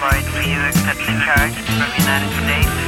Boyd, will you accept the charge from United States?